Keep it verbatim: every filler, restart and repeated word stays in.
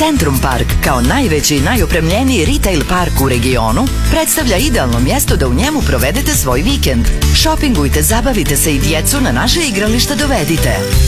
Centrum Park, kao najveći i najopremljeniji retail park u regionu, predstavlja idealno mjesto da u njemu provedete svoj vikend. Šopingujte, zabavite se i djecu na naše igrališta dovedite.